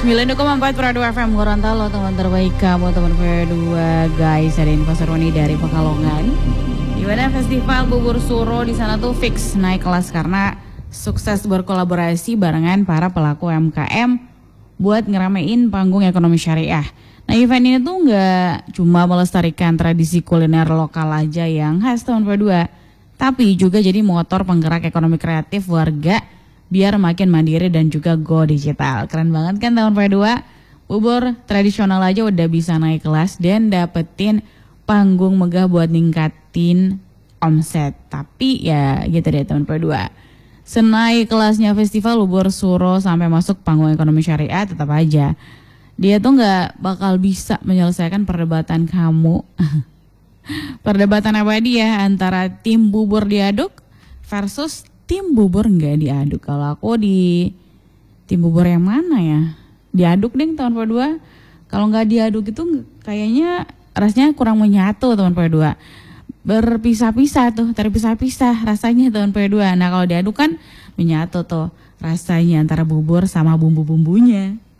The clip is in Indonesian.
9,4 Prado FM Gorontalo, teman terbaik kamu, teman kedua guys. Ada info seru nih dari Pekalongan. Di mana festival bubur suro di sana tuh fix naik kelas karena sukses berkolaborasi barengan para pelaku UMKM buat ngeramein panggung ekonomi syariah. Nah, event ini tuh nggak cuma melestarikan tradisi kuliner lokal aja yang khas tahun 22, tapi juga jadi motor penggerak ekonomi kreatif warga biar makin mandiri dan juga go digital. Keren banget kan tahun 22, bubur tradisional aja udah bisa naik kelas dan dapetin panggung megah buat ningkatin omset. Tapi ya gitu deh tahun 22. Senaik kelasnya festival bubur suro sampai masuk panggung ekonomi syariah, tetap aja dia tuh nggak bakal bisa menyelesaikan perdebatan kamu. Perdebatan abadi ya antara tim bubur diaduk versus tim bubur nggak diaduk. Kalau aku di tim bubur yang mana ya? Diaduk deh tahun 22. Kalau nggak diaduk itu kayaknya rasanya kurang menyatu tahun 22. Berpisah-pisah tuh, terpisah-pisah rasanya tahun 22. Nah kalau diaduk kan menyatu tuh rasanya antara bubur sama bumbu-bumbunya.